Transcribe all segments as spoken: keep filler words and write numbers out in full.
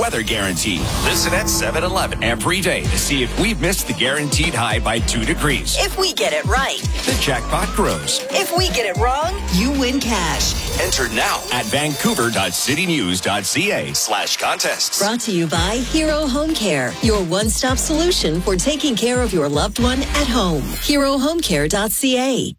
weather guarantee. Listen at seven eleven every day to see if we've missed the guaranteed high by two degrees. If we get it right, the jackpot grows. If we get it wrong, you win cash. Enter now at vancouver.citynews.ca slash contests. Brought to you by Hero Home Care, your one-stop solution for taking care of your loved one at home. hero home care dot c a.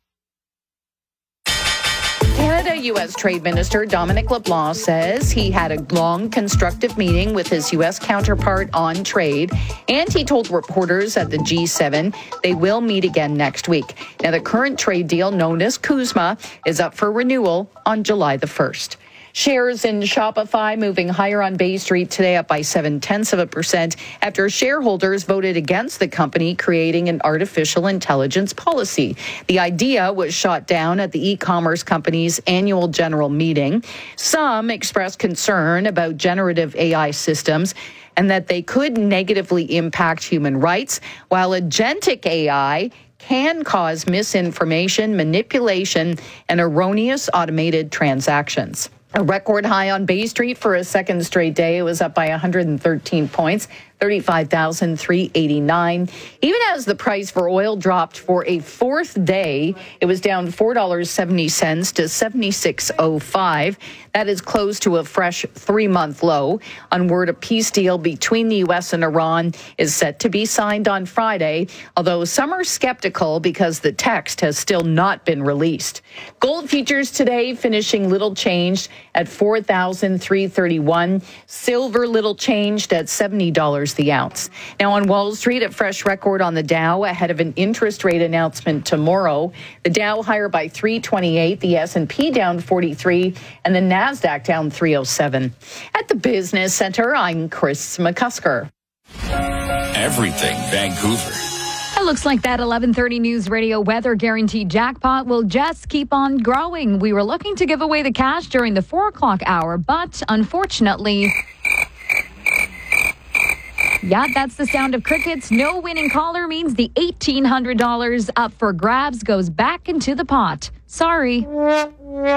Canada-U S Trade Minister Dominic LeBlanc says he had a long, constructive meeting with his U S counterpart on trade, and he told reporters at the G seven they will meet again next week. Now, the current trade deal, known as CUSMA, is up for renewal on July the first. Shares in Shopify moving higher on Bay Street today, up by seven-tenths of a percent after shareholders voted against the company creating an artificial intelligence policy. The idea was shot down at the e-commerce company's annual general meeting. Some expressed concern about generative A I systems and that they could negatively impact human rights, while agentic A I can cause misinformation, manipulation, and erroneous automated transactions. A record high on Bay Street for a second straight day. It was up by one hundred thirteen points, thirty-five thousand three hundred eighty-nine. Even as the price for oil dropped for a fourth day, it was down four dollars and seventy cents to seventy-six oh five. That is close to a fresh three-month low. On word, a peace deal between the U S and Iran is set to be signed on Friday, although some are skeptical because the text has still not been released. Gold futures today finishing little changed at four thousand three hundred thirty-one. Silver little changed at seventy dollars the ounce. Now on Wall Street, a fresh record on the Dow ahead of an interest rate announcement tomorrow. The Dow higher by three twenty-eight, the S and P down forty-three, and the NASDAQ down three oh seven. At the Business Center, I'm Chris McCusker. Everything Vancouver. It looks like that eleven thirty News Radio weather guarantee jackpot will just keep on growing. We were looking to give away the cash during the four o'clock hour, but unfortunately, yeah, that's the sound of crickets. No winning caller means the eighteen hundred dollars up for grabs goes back into the pot. Sorry. But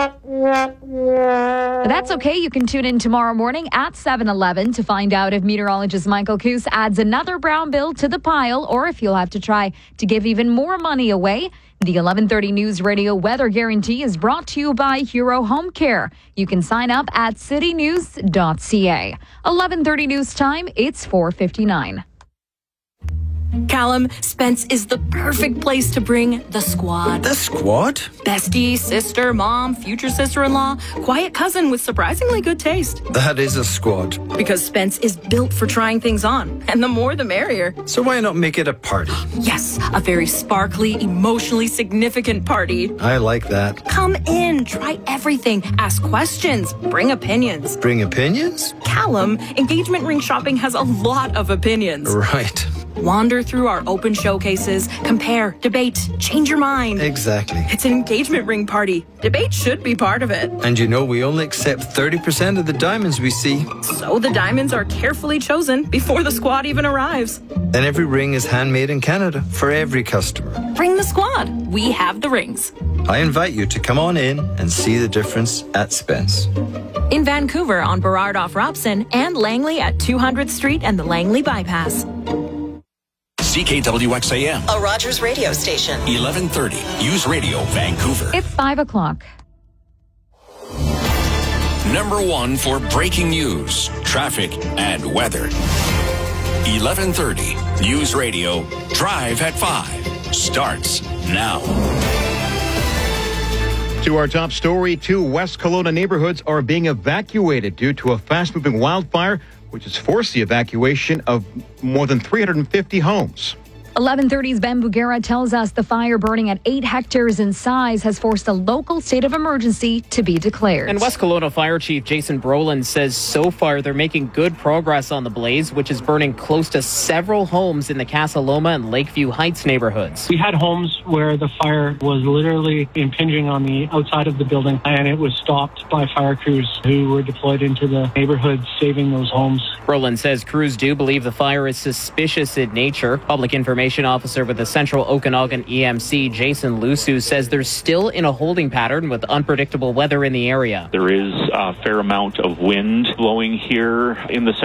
that's okay. You can tune in tomorrow morning at seven eleven to find out if meteorologist Michael Coos adds another brown bill to the pile or if you'll have to try to give even more money away. The eleven thirty News Radio weather guarantee is brought to you by Hero Home Care. You can sign up at city news dot c a. eleven thirty News Time, it's four fifty-nine. Callum, Spence is the perfect place to bring the squad. The squad? Bestie, sister, mom, future sister-in-law, quiet cousin with surprisingly good taste. That is a squad. Because Spence is built for trying things on, and the more the merrier. So why not make it a party? Yes, a very sparkly, emotionally significant party. I like that. Come in, try everything, ask questions, bring opinions. Bring opinions? Callum, engagement ring shopping has a lot of opinions. Right. Wander through our open showcases, compare, debate, change your mind. Exactly. It's an engagement ring party. Debate should be part of it. And you know we only accept thirty percent of the diamonds we see. So the diamonds are carefully chosen before the squad even arrives. And every ring is handmade in Canada for every customer. Bring the squad. We have the rings. I invite you to come on in and see the difference at Spence. In Vancouver on Burrard off Robson and Langley at two hundredth Street and the Langley Bypass. C K W X A M. A Rogers radio station. eleven thirty. News Radio Vancouver. It's five o'clock. Number one for breaking news, traffic, and weather. eleven thirty. News Radio Drive at five starts now. To our top story, two West Kelowna neighborhoods are being evacuated due to a fast-moving wildfire, which has forced the evacuation of more than three hundred fifty homes. eleven thirty's Ben Bugera tells us the fire burning at eight hectares in size has forced a local state of emergency to be declared. And West Kelowna Fire Chief Jason Brolin says so far they're making good progress on the blaze, which is burning close to several homes in the Casa Loma and Lakeview Heights neighborhoods. We had homes where the fire was literally impinging on the outside of the building, and it was stopped by fire crews who were deployed into the neighborhoods, saving those homes. Brolin says crews do believe the fire is suspicious in nature. Public information officer with the Central Okanagan E M C, Jason Lusu, says they're still in a holding pattern with unpredictable weather in the area. There is a fair amount of wind blowing here in the